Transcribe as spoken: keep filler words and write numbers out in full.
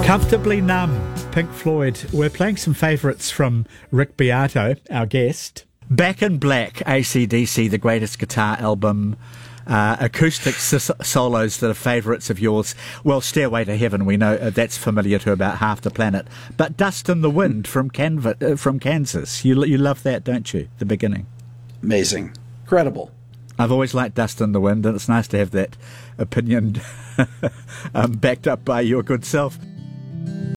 Comfortably Numb, Pink Floyd. We're playing some favourites from Rick Beato, our guest. Back in Black, A C D C, the greatest guitar album. Uh, acoustic s- solos that are favourites of yours. Well, Stairway to Heaven, we know uh, that's familiar to about half the planet. But Dust in the Wind from Canva- uh, from Kansas. You, you love that, don't you? The beginning. Amazing. Incredible. I've always liked Dust in the Wind, and it's nice to have that opinion um, backed up by your good self.